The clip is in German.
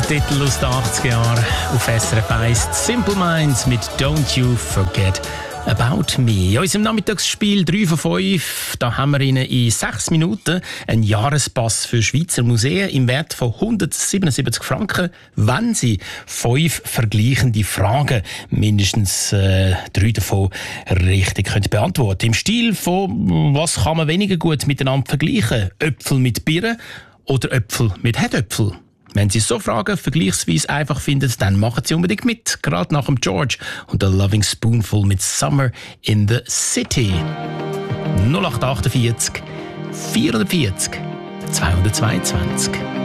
Titel aus den 80er Jahren auf SRF 1. Simple Minds mit Don't You Forget About Me. In unserem Nachmittagsspiel 3 von 5, da haben wir Ihnen in 6 Minuten einen Jahrespass für Schweizer Museen im Wert von 177 Franken, wenn Sie 5 vergleichende Fragen, mindestens 3 davon, richtig können beantworten. Im Stil von, was kann man weniger gut miteinander vergleichen? Äpfel mit Birnen oder Äpfel mit Herdöpfel? Wenn Sie so Fragen vergleichsweise einfach finden, dann machen Sie unbedingt mit. Gerade nach dem George und der Loving Spoonful mit Summer in the City. 0848 440 222.